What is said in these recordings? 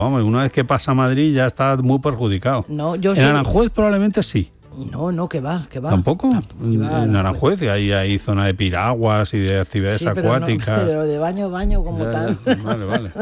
Vamos, una vez que pasa a Madrid ya está muy perjudicado. No, yo en Aranjuez probablemente sí. No, que va. ¿Tampoco? En Aranjuez, que hay zona de piraguas y de actividades acuáticas. Pero de baño como tal. Vale.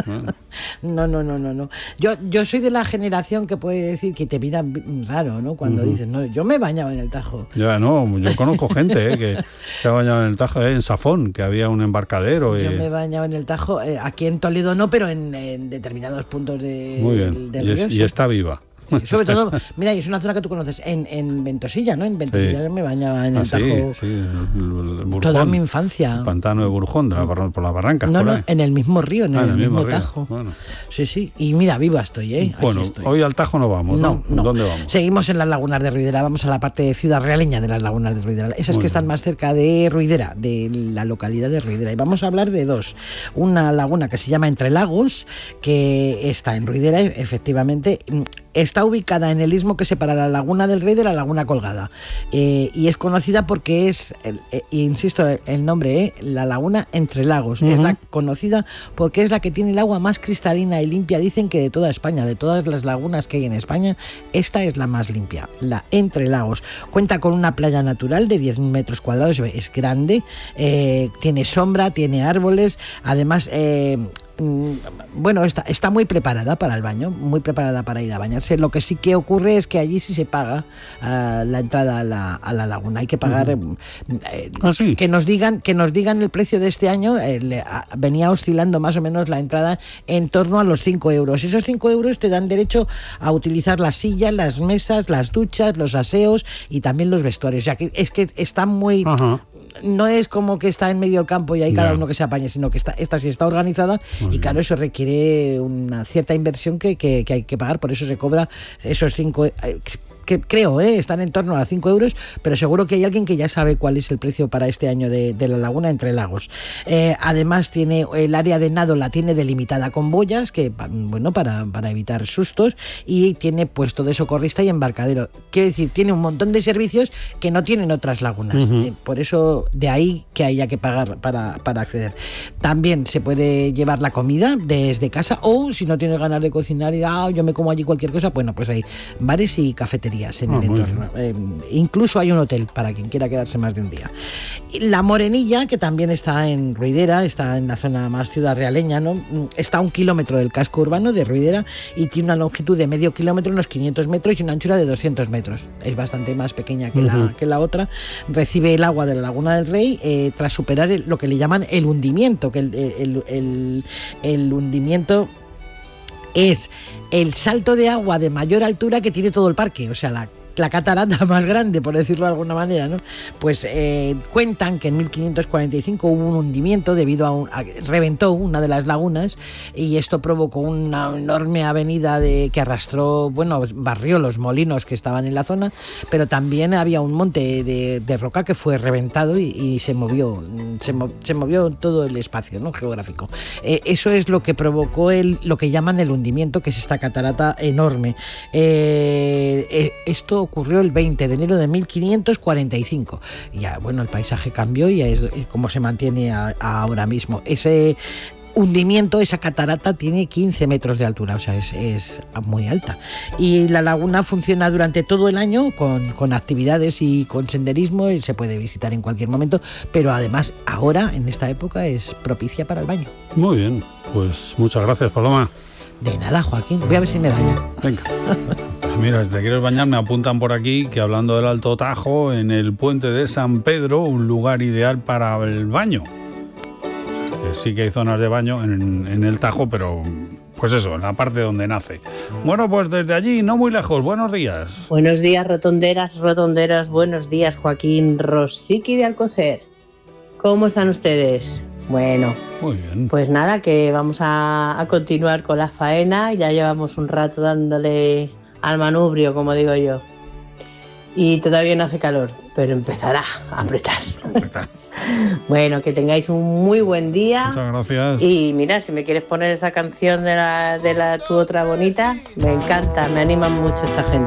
No. Yo soy de la generación que puede decir que te miran raro, ¿no? Cuando dices, no, yo me he bañado en el Tajo. Ya, no, yo conozco gente que se ha bañado en el Tajo, en Safón, que había un embarcadero. Yo me he bañado en el Tajo, aquí en Toledo no, pero en determinados puntos del río. Y está viva. Sí, sobre todo, mira, y es una zona que tú conoces, en Ventosilla, ¿no? En Ventosilla yo me bañaba en el Tajo. Sí, el Burjón, toda mi infancia. El pantano de Burjón, por las barrancas. No, en el mismo río, en el mismo río. Tajo. Bueno. Sí, y mira, viva estoy, ¿eh? Bueno, estoy. Hoy al Tajo no vamos, ¿no? ¿Dónde vamos? Seguimos en las lagunas de Ruidera, vamos a la parte ciudad realeña de las lagunas de Ruidera. Esas que están más cerca de Ruidera, de la localidad de Ruidera. Y vamos a hablar de dos. Una laguna que se llama Entre Lagos, que está en Ruidera, efectivamente. Está ubicada en el istmo que separa la Laguna del Rey de la Laguna Colgada, y es conocida porque es, insisto, el nombre, la Laguna Entre Lagos. Es la conocida porque es la que tiene el agua más cristalina y limpia, dicen que de toda España, de todas las lagunas que hay en España, esta es la más limpia, la Entre Lagos. Cuenta con una playa natural de 10.000 metros cuadrados, es grande, tiene sombra, tiene árboles, además... bueno, está muy preparada para el baño, muy preparada para ir a bañarse. Lo que sí que ocurre es que allí sí se paga la entrada a la laguna. Hay que pagar. ¿Sí? Que nos digan el precio de este año. Venía oscilando más o menos la entrada en torno a los 5 euros. Esos 5 euros te dan derecho a utilizar las sillas, las mesas, las duchas, los aseos y también los vestuarios. O sea, que es que está muy... No es como que está en medio del campo y hay cada uno que se apañe, sino que esta sí está organizada. Muy y claro, bien. Eso requiere una cierta inversión que hay que pagar, por eso se cobra esos 5 que creo, están en torno a 5 euros, pero seguro que hay alguien que ya sabe cuál es el precio para este año de la Laguna Entre Lagos. Además, tiene el área de nado, la tiene delimitada con boyas, que bueno, para evitar sustos, y tiene puesto de socorrista y embarcadero. Quiero decir, tiene un montón de servicios que no tienen otras lagunas. Por eso, de ahí que haya que pagar para acceder. También se puede llevar la comida desde casa, o si no tienes ganas de cocinar y yo me como allí cualquier cosa, bueno, pues hay bares y cafeterías en el entorno. Incluso hay un hotel para quien quiera quedarse más de un día. La Morenilla, que también está en Ruidera, está en la zona más ciudad realeña, ¿no? Está a 1 kilómetro del casco urbano de Ruidera y tiene una longitud de medio kilómetro, unos 500 metros, y una anchura de 200 metros. Es bastante más pequeña que la otra. Recibe el agua de la Laguna del Rey tras superar lo que le llaman el hundimiento, que el hundimiento es el salto de agua de mayor altura que tiene todo el parque, o sea, la catarata más grande, por decirlo de alguna manera, ¿no? Pues cuentan que en 1545 hubo un hundimiento debido reventó una de las lagunas, y esto provocó una enorme avenida que arrastró, barrió los molinos que estaban en la zona, pero también había un monte de roca que fue reventado y se movió todo el espacio, ¿no? Geográfico. Eso es lo que provocó lo que llaman el hundimiento, que es esta catarata enorme. Esto ocurrió el 20 de enero de 1545. Ya, el paisaje cambió y es como se mantiene ahora mismo. Ese hundimiento, esa catarata, tiene 15 metros de altura, o sea, es muy alta. Y la laguna funciona durante todo el año con actividades y con senderismo, y se puede visitar en cualquier momento, pero además ahora, en esta época, es propicia para el baño. Muy bien, pues muchas gracias, Paloma. De nada, Joaquín. Voy a ver si me baño. Venga. Mira, si te quieres bañar, me apuntan por aquí que, hablando del Alto Tajo, en el puente de San Pedro, un lugar ideal para el baño. Sí que hay zonas de baño en el Tajo, pero pues eso, en la parte donde nace. Bueno, pues desde allí, no muy lejos, buenos días. Buenos días, rotonderas, buenos días, Joaquín Rosiqui de Alcocer. ¿Cómo están ustedes? Bueno, muy bien. Pues nada, que vamos a continuar con la faena. Ya llevamos un rato dándole al manubrio, como digo yo. Y todavía no hace calor, pero empezará a apretar. Bueno, que tengáis un muy buen día. Muchas gracias. Y mira, si me quieres poner esta canción de la tu otra bonita, me encanta, me animan mucho esta gente.